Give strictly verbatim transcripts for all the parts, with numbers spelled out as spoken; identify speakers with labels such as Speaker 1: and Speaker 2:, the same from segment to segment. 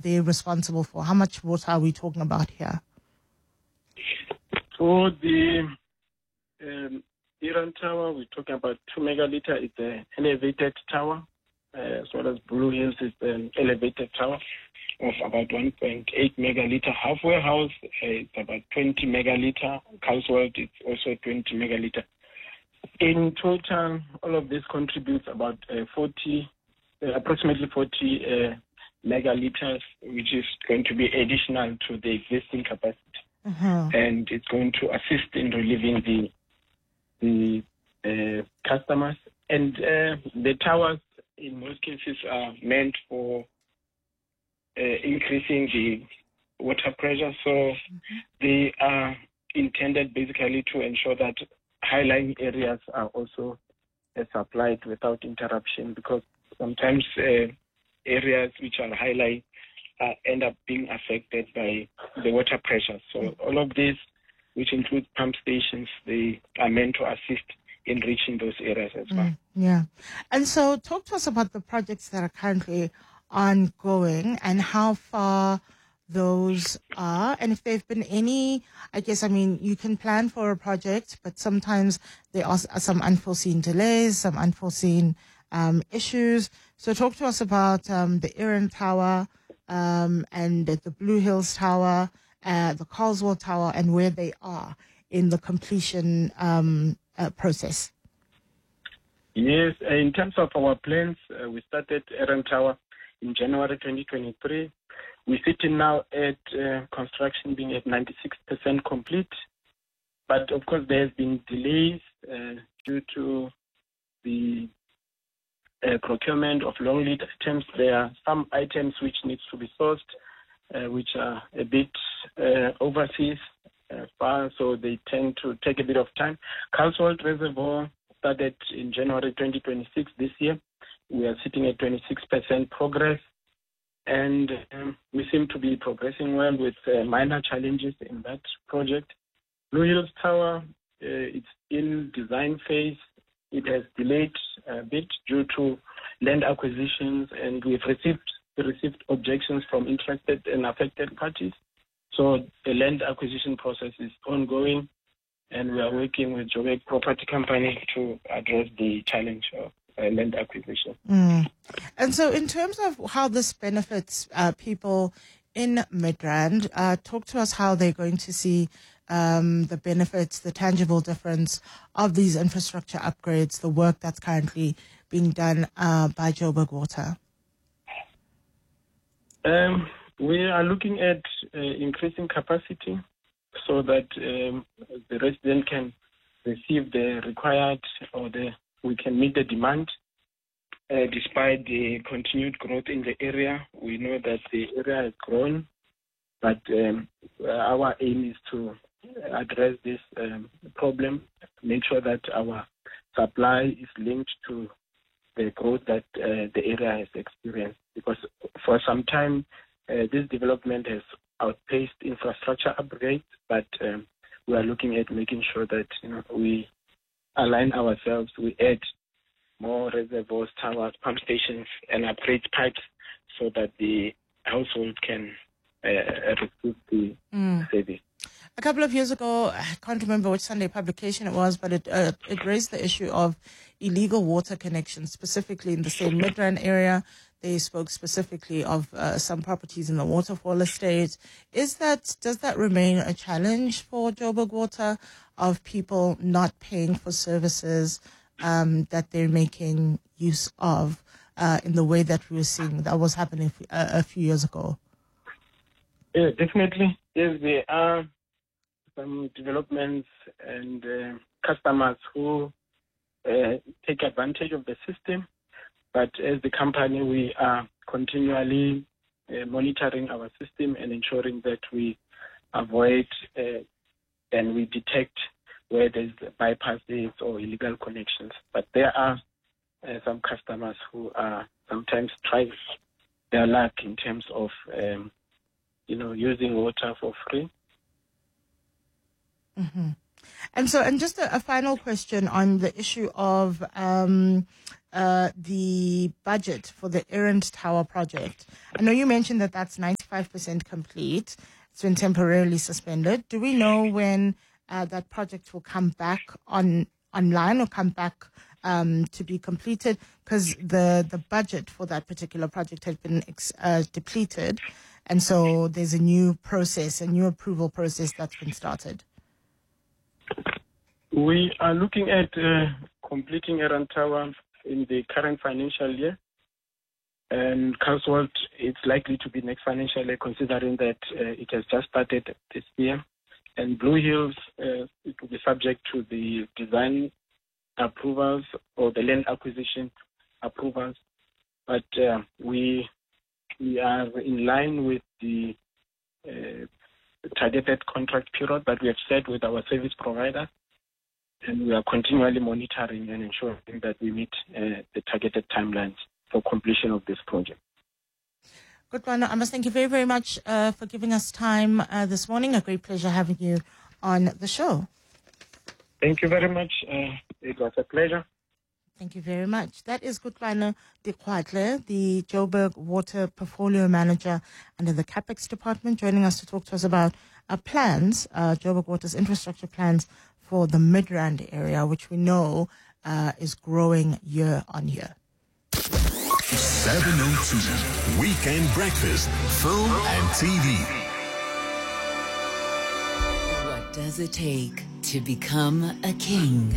Speaker 1: they responsible for? How much water are we talking about here?
Speaker 2: For the um, Iran Tower, we're talking about two megaliter. It's an elevated tower, uh, as well as Blue Hills is an elevated tower of about one point eight megaliter. Halfway House, uh, it's about twenty megaliter. Culsworth, it's also twenty megaliter. In total, all of this contributes about uh, forty, uh, approximately forty uh, megaliters, which is going to be additional to the existing capacity.
Speaker 1: Uh-huh.
Speaker 2: And it's going to assist in relieving the the uh, customers. And uh, the towers, in most cases, are meant for uh, increasing the water pressure. So mm-hmm. they are intended basically to ensure that high-lying areas are also uh, supplied without interruption, because sometimes uh, areas which are high-lying uh, end up being affected by the water pressure. So mm-hmm. all of this, which includes pump stations, they are meant to assist in reaching those areas as well.
Speaker 1: Mm, yeah. And so talk to us about the projects that are currently ongoing and how far those are, and if there have been any. I guess, I mean, you can plan for a project, but sometimes there are some unforeseen delays, some unforeseen um, issues. So talk to us about um, the Iran Tower um, and the Blue Hills Tower, uh, the Culsworth Tower, and where they are in the completion um, uh, process.
Speaker 2: Yes, in terms of our plans, uh, we started Iran Tower in January twenty twenty-three. We're sitting now at uh, construction being at ninety-six percent complete. But of course, there has been delays uh, due to the uh, procurement of long lead items. There are some items which needs to be sourced, uh, which are a bit uh, overseas uh, far, so they tend to take a bit of time. Culsworth Reservoir started in January twenty twenty-six this year. We are sitting at twenty-six percent progress. And um, we seem to be progressing well with uh, minor challenges in that project. Blue Hills Tower, uh, it's in design phase. It has delayed a bit due to land acquisitions, and we've received received objections from interested and affected parties. So the land acquisition process is ongoing, and we are working with Joburg Property Company to address the challenge of uh, land acquisition.
Speaker 1: Mm. And so in terms of how this benefits uh, people in Midrand, uh, talk to us how they're going to see um, the benefits, the tangible difference of these infrastructure upgrades, the work that's currently being done uh, by Joburg Water.
Speaker 2: Um, we are looking at uh, increasing capacity so that um, the resident can receive the required, or the we can meet the demand. Uh, despite the continued growth in the area, we know that the area has grown, but um, our aim is to address this um, problem, make sure that our supply is linked to the growth that uh, the area has experienced. Because for some time, uh, this development has outpaced infrastructure upgrades, but um, we are looking at making sure that, you know, we align ourselves, we add more reservoirs, towers, pump stations, and upgrade pipes so that the household can uh, receive the mm. service.
Speaker 1: A couple of years ago, I can't remember which Sunday publication it was, but it uh, it raised the issue of illegal water connections, specifically in the same Midrand area. They spoke specifically of uh, some properties in the Waterfall estate. Is that does that remain a challenge for Joburg Water, of people not paying for services um, that they're making use of uh, in the way that we were seeing that was happening a, a few years ago?
Speaker 2: Yeah, definitely. Yes, there are some developments and uh, customers who uh, take advantage of the system. But as the company, we are continually uh, monitoring our system and ensuring that we avoid uh, and we detect where there's bypasses or illegal connections. But there are uh, some customers who are sometimes trying their luck in terms of, um, you know, using water for free.
Speaker 1: Mm-hmm. And so, and just a, a final question on the issue of um, uh, the budget for the Iran Tower project. I know you mentioned that that's ninety ninety-five percent complete. It's been temporarily suspended. Do we know when uh, that project will come back on online or come back um, to be completed? Because the, the budget for that particular project has been ex- uh, depleted. And so there's a new process, a new approval process that's been started.
Speaker 2: We are looking at uh, completing Eran Tower in the current financial year. And Cotswold, it's likely to be next financial year, considering that uh, it has just started this year. And Blue Hills, uh, it will be subject to the design approvals or the land acquisition approvals. But uh, we we are in line with the uh, targeted contract period that we have set with our service provider. And we are continually monitoring and ensuring that we meet uh, the targeted timelines for completion of this project.
Speaker 1: Good one. I must thank you very, very much uh, for giving us time uh, this morning. A great pleasure having you on the show.
Speaker 2: Thank you very much. Uh, it was a pleasure.
Speaker 1: Thank you very much. That is Kutlwana Dikwatle, the Joburg Water Portfolio Manager under the CapEx Department, joining us to talk to us about our plans, uh, Joburg Water's infrastructure plans for the Midrand area, which we know uh, is growing year on year.
Speaker 3: seven oh two, Weekend Breakfast, Film and T V.
Speaker 4: What does it take to become a king?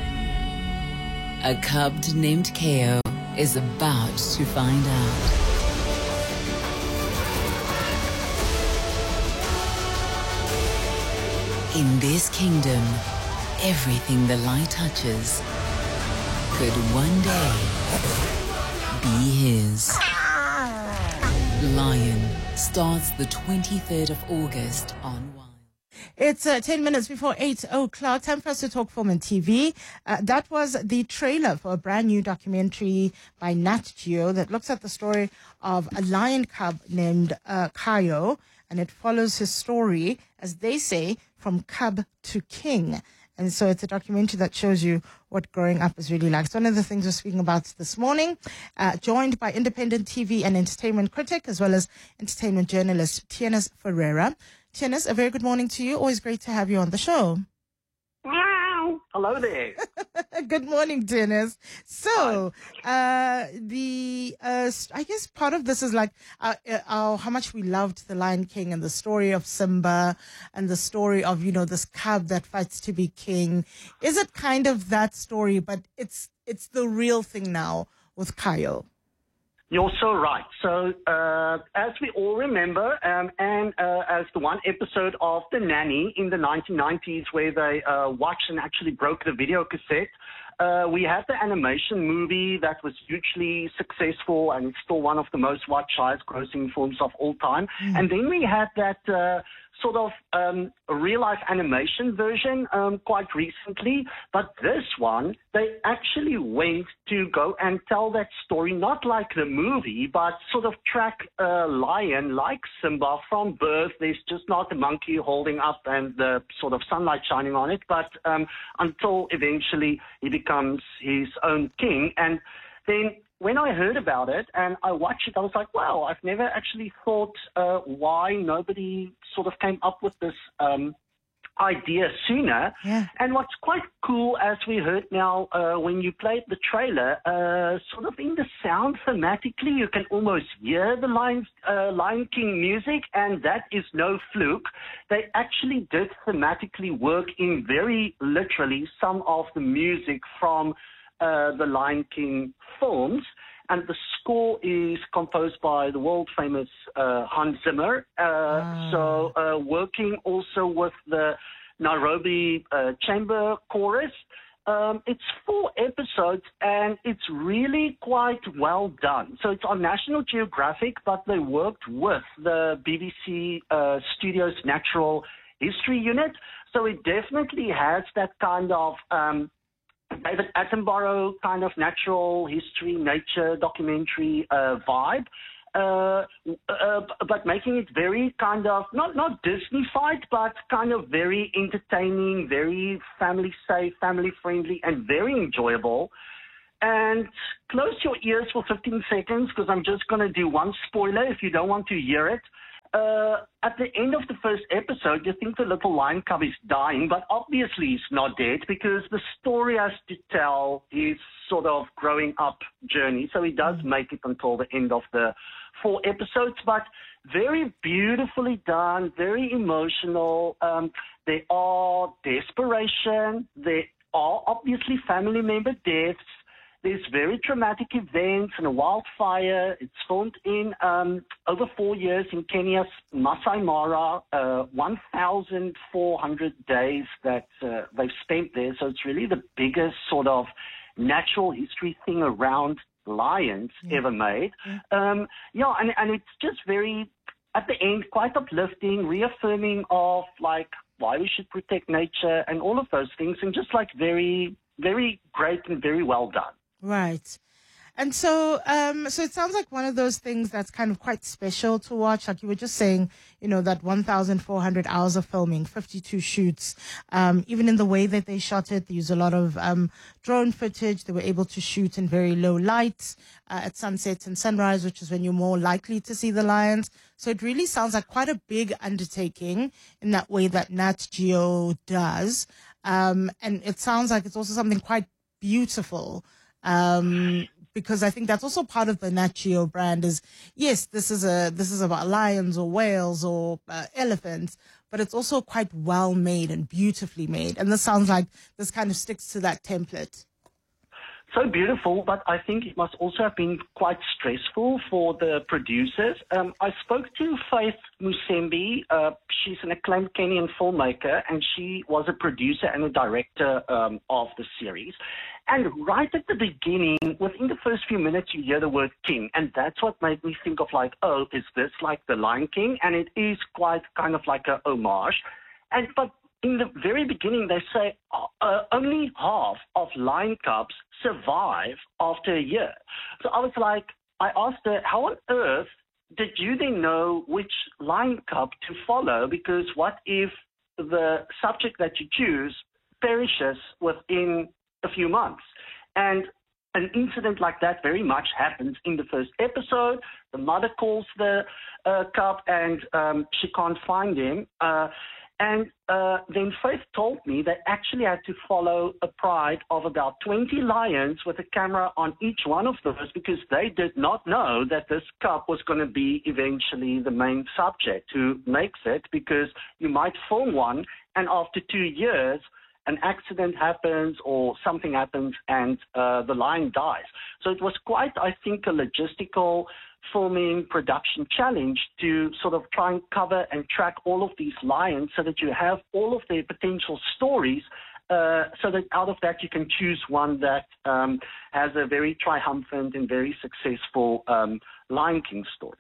Speaker 4: A cub named K O is about to find out. In this kingdom, everything the light touches could one day be his. Lion starts the twenty-third of August on Wild.
Speaker 1: It's uh, ten minutes before eight o'clock. Time for us to talk film and T V. Uh, that was the trailer for a brand new documentary by Nat Geo that looks at the story of a lion cub named uh, Kayo, and it follows his story, as they say, from cub to king. And so it's a documentary that shows you what growing up is really like. It's one of the things we're speaking about this morning, uh, joined by independent T V and entertainment critic, as well as entertainment journalist Tienes Ferreira. Tienes, a very good morning to you. Always great to have you on the show.
Speaker 5: Hello there.
Speaker 1: Good morning, Tienes. So, uh, the, uh, I guess part of this is like uh, uh, how much we loved The Lion King and the story of Simba and the story of, you know, this cub that fights to be king. Is it kind of that story, but it's, it's the real thing now with Kayo?
Speaker 5: You're so right. So, uh, as we all remember, um, and uh, as the one episode of The Nanny in the nineteen nineties where they uh, watched and actually broke the video cassette, uh, we had the animation movie that was hugely successful, and it's still one of the most watched, highest grossing films of all time. Mm. And then we had that uh, sort of um, real-life animation version um, quite recently. But this one, they actually went to go and tell that story, not like the movie, but sort of track a lion like Simba from birth. There's just not a monkey holding up and the sort of sunlight shining on it, but um, until eventually he becomes his own king. And then when I heard about it and I watched it, I was like, wow, I've never actually thought uh, why nobody sort of came up with this um, idea sooner.
Speaker 1: Yeah.
Speaker 5: And what's quite cool, as we heard now, uh, when you played the trailer, uh, sort of in the sound thematically, you can almost hear the Lion, uh, Lion King music, and that is no fluke. They actually did thematically work in very literally some of the music from Uh, the Lion King films, and the score is composed by the world-famous uh, Hans Zimmer. Uh, ah. So uh, working also with the Nairobi uh, Chamber Chorus. Um, it's four episodes, and it's really quite well done. So it's on National Geographic, but they worked with the B B C uh, Studios Natural History Unit. So it definitely has that kind of um, David Attenborough kind of natural history, nature documentary uh, vibe, uh, uh, but making it very kind of, not, not Disney-fied, but kind of very entertaining, very family-safe, family-friendly, and very enjoyable. And close your ears for fifteen seconds, because I'm just going to do one spoiler if you don't want to hear it. uh, at the end of the first episode, you think the little lion cub is dying, but obviously he's not dead because the story has to tell his sort of growing up journey. So he does make it until the end of the four episodes, but very beautifully done, very emotional. Um, there are desperation. There are obviously family member deaths. There's very traumatic events and a wildfire. It's filmed in um, over four years in Kenya's Masai Mara, uh, one thousand four hundred days that uh, they've spent there. So it's really the biggest sort of natural history thing around lions yeah. ever made. Yeah, um, yeah and, and it's just very, at the end, quite uplifting, reaffirming of like why we should protect nature and all of those things, and just like very, very great and very well done.
Speaker 1: Right. And so, um, so it sounds like one of those things that's kind of quite special to watch. Like you were just saying, you know, that one thousand four hundred hours of filming, fifty-two shoots, um, even in the way that they shot it, they used a lot of, um, drone footage. They were able to shoot in very low light, uh, at sunset and sunrise, which is when you're more likely to see the lions. So it really sounds like quite a big undertaking in that way that Nat Geo does. Um, and it sounds like it's also something quite beautiful. Um, because I think that's also part of the Nat Geo brand is, yes, this is a, this is about lions or whales or uh, elephants, but it's also quite well made and beautifully made. And this sounds like this kind of sticks to that template.
Speaker 5: So beautiful, but I think it must also have been quite stressful for the producers. Um, I spoke to Faith Musembi. Uh, she's an acclaimed Kenyan filmmaker, and she was a producer and a director um, of the series. And right at the beginning, within the first few minutes, you hear the word king. And that's what made me think of like, oh, is this like the Lion King? And it is quite kind of like a homage. And but in the very beginning, they say uh, only half of lion cubs survive after a year. So I was like, I asked her, how on earth did you then know which lion cub to follow? Because what if the subject that you choose perishes within a few months? And an incident like that very much happens in the first episode. The mother calls the uh, cub and um, she can't find him. Uh, And uh, then Faith told me they actually had to follow a pride of about twenty lions with a camera on each one of those because they did not know that this cub was going to be eventually the main subject who makes it, because you might film one and after two years an accident happens or something happens and uh, the lion dies. So it was quite, I think, a logistical filming production challenge to sort of try and cover and track all of these lions so that you have all of their potential stories, uh, so that out of that you can choose one that um, has a very triumphant and very successful um, Lion King story.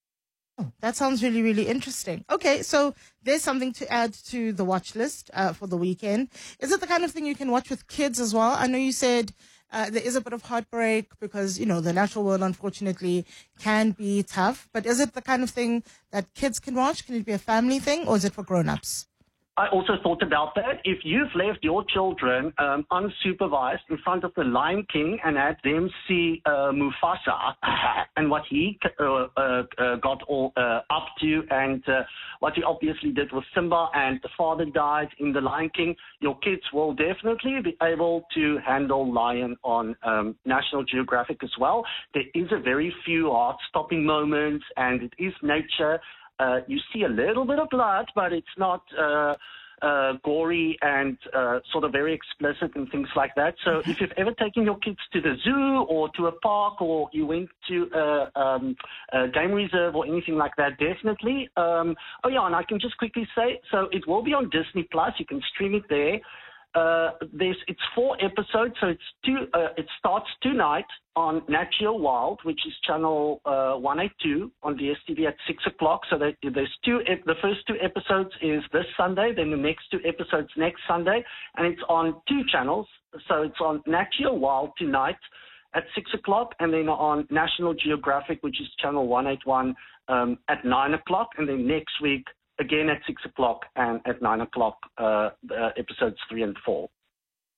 Speaker 1: Oh, that sounds really, really interesting. Okay, so there's something to add to the watch list uh, for the weekend. Is it the kind of thing you can watch with kids as well? I know you said uh, there is a bit of heartbreak because, you know, the natural world, unfortunately, can be tough. But is it the kind of thing that kids can watch? Can it be a family thing, or is it for grown-ups?
Speaker 5: I also thought about that. If you've left your children um, unsupervised in front of the Lion King and had them see uh, Mufasa and what he uh, uh, uh, got all uh, up to, and uh, what he obviously did with Simba, and the father died in the Lion King, your kids will definitely be able to handle Lion on um, National Geographic as well. There is a very few heart-stopping moments, and it is nature. Uh, you see a little bit of blood, but it's not uh, uh, gory and uh, sort of very explicit and things like that. So if you've ever taken your kids to the zoo or to a park, or you went to a, um, a game reserve or anything like that, definitely. Um, oh, yeah, and I can just quickly say, so it will be on Disney Plus. You can stream it there. Uh, there's it's four episodes, so it's two. Uh, it starts tonight on Nat Geo Wild, which is channel uh, one eighty-two on D S T V at six o'clock. So that there's two. The first two episodes is this Sunday, then the next two episodes next Sunday, and it's on two channels. So it's on Nat Geo Wild tonight at six o'clock, and then on National Geographic, which is channel one eighty-one, um, at nine o'clock, and then next week again at six o'clock and at nine o'clock, uh, uh, episodes three and four.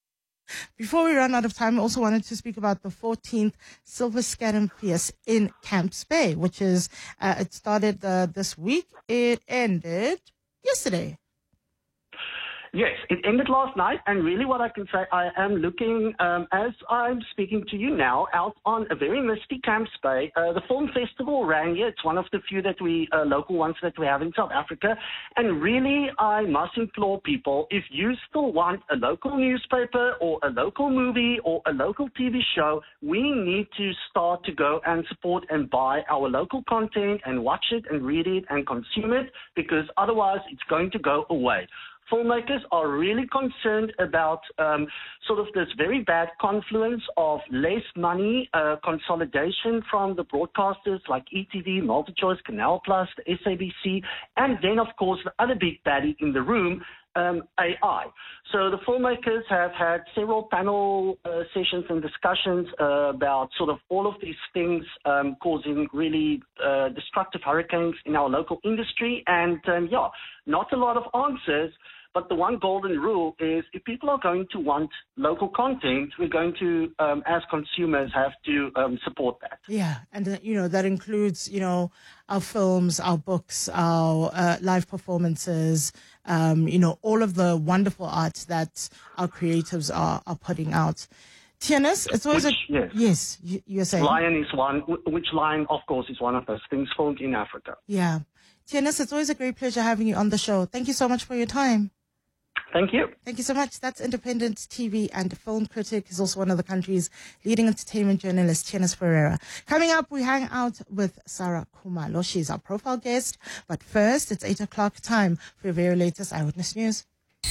Speaker 1: Before we run out of time, I also wanted to speak about the fourteenth Silver Scatum Feast in Camps Bay, which is, uh, it started uh, this week. It ended yesterday.
Speaker 5: Yes, it ended last night, and really what I can say, I am looking, um, as I'm speaking to you now, out on a very misty Camps Bay. Uh, the film festival rang here. It's one of the few that we, uh, local ones that we have in South Africa. And really, I must implore people, if you still want a local newspaper or a local movie or a local T V show, we need to start to go and support and buy our local content and watch it and read it and consume it, because otherwise it's going to go away. Filmmakers are really concerned about um, sort of this very bad confluence of less money, uh, consolidation from the broadcasters like E T V, MultiChoice, Canal Plus, the S A B C, and then, of course, the other big baddie in the room, um, A I. So the filmmakers have had several panel uh, sessions and discussions uh, about sort of all of these things um, causing really uh, destructive hurricanes in our local industry. And, um, yeah, not a lot of answers. But the one golden rule is if people are going to want local content, we're going to, um, as consumers, have to um, support that.
Speaker 1: Yeah, and, uh, you know, that includes, you know, our films, our books, our uh, live performances, um, you know, all of the wonderful art that our creatives are, are putting out. Tianis, it's always
Speaker 5: which,
Speaker 1: a...
Speaker 5: Yes,
Speaker 1: yes you, you're saying.
Speaker 5: Lion is one, which Lion, of course, is one of those things filmed in Africa.
Speaker 1: Yeah. Tianis, it's always a great pleasure having you on the show. Thank you so much for your time.
Speaker 5: Thank you.
Speaker 1: Thank you so much. That's independent T V and film critic. He's also one of the country's leading entertainment journalists, Tianis Ferreira. Coming up, we hang out with Sarah Khumalo. She's our profile guest. But first, it's eight o'clock time for your very latest Eyewitness News.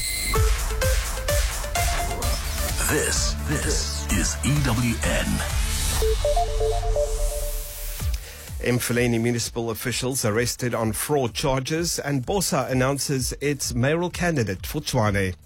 Speaker 3: This, this is E W N. Mfuleni municipal officials arrested on fraud charges, and BOSA announces its mayoral candidate for Tshwane.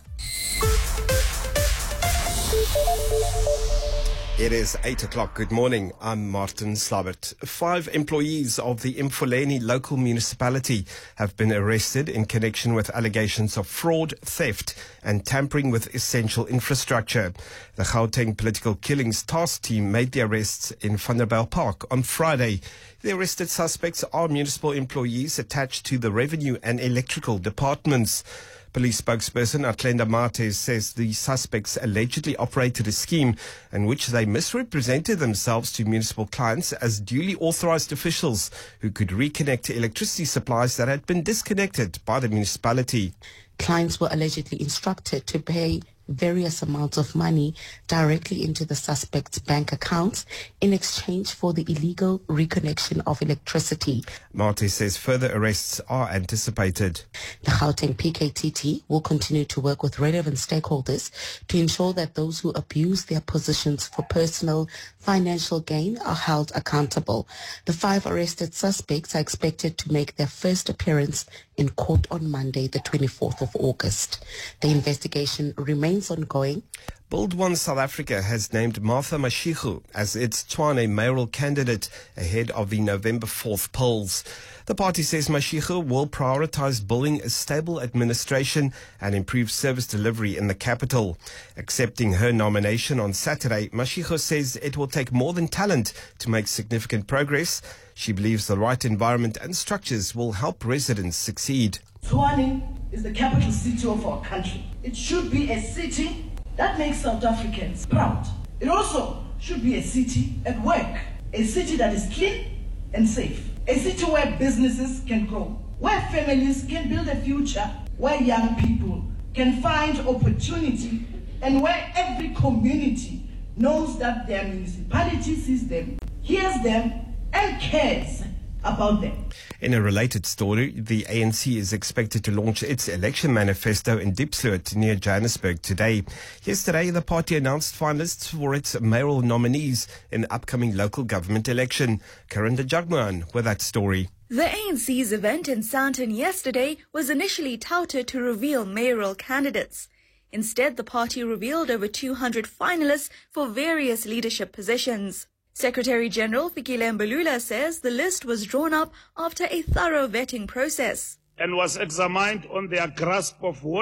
Speaker 3: It is eight o'clock. Good morning. I'm Martin Slabert. Five employees of the Mfuleni local municipality have been arrested in connection with allegations of fraud, theft, and tampering with essential infrastructure. The Gauteng Political Killings Task Team made the arrests in Vanderbijl Park on Friday. The arrested suspects are municipal employees attached to the revenue and electrical departments. Police spokesperson Atlenda Mate says the suspects allegedly operated a scheme in which they misrepresented themselves to municipal clients as duly authorized officials who could reconnect electricity supplies that had been disconnected by the municipality.
Speaker 6: Clients were allegedly instructed to pay various amounts of money directly into the suspect's bank accounts in exchange for the illegal reconnection of electricity.
Speaker 3: Mate says further arrests are anticipated.
Speaker 6: The Gauteng P K T T will continue to work with relevant stakeholders to ensure that those who abuse their positions for personal financial gain are held accountable. The five arrested suspects are expected to make their first appearance in court on Monday, the twenty-fourth of August. The investigation remains ongoing.
Speaker 3: Build One South Africa has named Martha Mashego as its Tshwane mayoral candidate ahead of the November fourth polls. The party says Mashego will prioritize building a stable administration and improve service delivery in the capital. Accepting her nomination on Saturday, Mashego says it will take more than talent to make significant progress. She believes the right environment and structures will help residents succeed.
Speaker 7: Tshwane is the capital city of our country. It should be a city that makes South Africans proud. It also should be a city at work, a city that is clean and safe, a city where businesses can grow, where families can build a future, where young people can find opportunity, and where every community knows that their municipality sees them, hears them, and cares about them.
Speaker 3: In a related story, the A N C is expected to launch its election manifesto in Diepsloot near Johannesburg today. Yesterday, the party announced finalists for its mayoral nominees in the upcoming local government election. Karinda Jagmohan with that story.
Speaker 8: The A N C's event in Sandton yesterday was initially touted to reveal mayoral candidates. Instead, the party revealed over two hundred finalists for various leadership positions. Secretary-General Fikile Mbalula says the list was drawn up after a thorough vetting process
Speaker 9: and was examined on their grasp of water,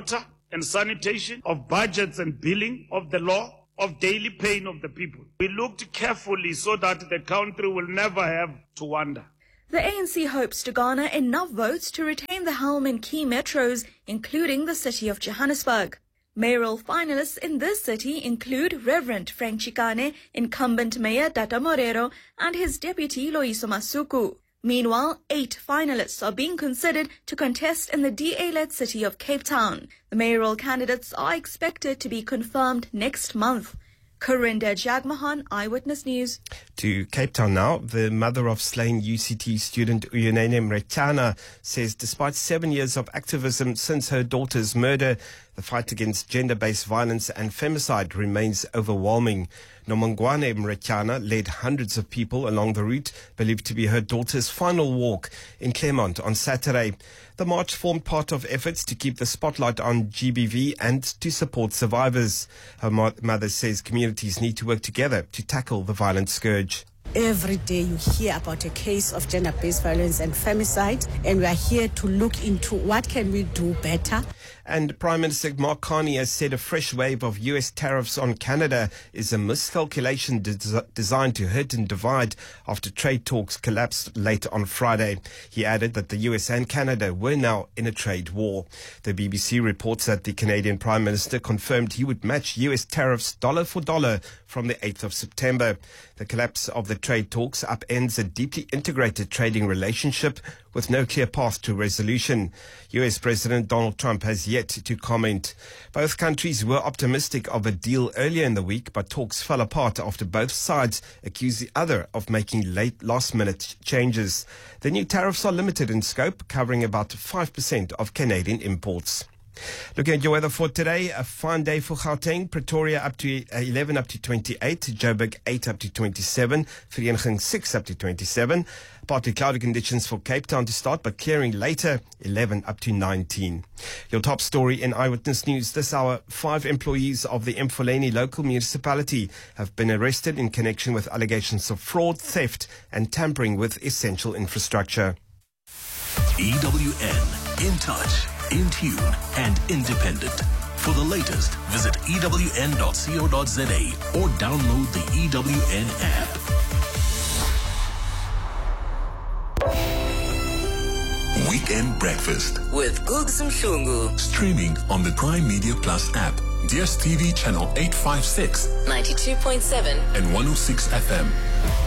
Speaker 9: and sanitation, of budgets and billing, of the law, of daily pain of the people. We looked carefully so that the country will never have to wonder.
Speaker 8: The A N C hopes to garner enough votes to retain the helm in key metros, including the city of Johannesburg. Mayoral finalists in this city include Reverend Frank Chikane, incumbent Mayor Tata Morero, and his deputy Loyiso Masuku. Meanwhile, eight finalists are being considered to contest in the D A-led city of Cape Town. The mayoral candidates are expected to be confirmed next month. Corinda Jagmohan, Eyewitness News.
Speaker 3: To Cape Town now. The mother of slain U C T student Uyinene Mrechana says despite seven years of activism since her daughter's murder, the fight against gender-based violence and femicide remains overwhelming. Nomongwane Mrechana led hundreds of people along the route believed to be her daughter's final walk in Claremont on Saturday. The march formed part of efforts to keep the spotlight on G B V and to support survivors. Her mo- mother says communities need to work together to tackle the violent scourge.
Speaker 10: Every day you hear about a case of gender-based violence and femicide, and we are here to look into what can we do better.
Speaker 3: And Prime Minister Mark Carney has said a fresh wave of U S tariffs on Canada is a miscalculation des- designed to hurt and divide after trade talks collapsed late on Friday. He added that the U S and Canada were now in a trade war. The B B C reports that the Canadian Prime Minister confirmed he would match U S tariffs dollar for dollar from the eighth of September. The collapse of the trade talks upends a deeply integrated trading relationship with no clear path to resolution. U S President Donald Trump has yet to comment. Both countries were optimistic of a deal earlier in the week, but talks fell apart after both sides accused the other of making late last-minute changes. The new tariffs are limited in scope, covering about five percent of Canadian imports. Looking at your weather for today, a fine day for Gauteng, Pretoria up to eleven up to twenty-eight, Joburg eight up to twenty-seven, Vereeniging six up to twenty-seven. Partly cloudy conditions for Cape Town to start, but clearing later, eleven up to nineteen. Your top story in Eyewitness News this hour, five employees of the Mfuleni local municipality have been arrested in connection with allegations of fraud, theft and tampering with essential infrastructure.
Speaker 11: E W N, in touch, in tune and independent. For the latest, visit E W N dot co dot za or download the E W N app. Weekend Breakfast
Speaker 4: with Googs Mhlungu.
Speaker 11: Streaming on the Prime Media Plus app, D S T V channel eight fifty-six,
Speaker 4: ninety-two point seven
Speaker 11: and one oh six F M.